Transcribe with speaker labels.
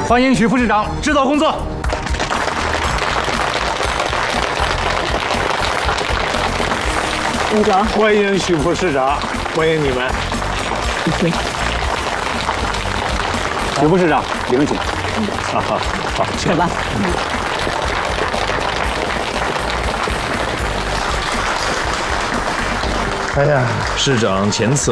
Speaker 1: 欢迎许副市长指导工作。
Speaker 2: 院长，
Speaker 3: 欢迎许副市长，欢迎你们。许副市长，领请。好，
Speaker 2: 去吧。
Speaker 3: 哎呀，
Speaker 4: 市长前次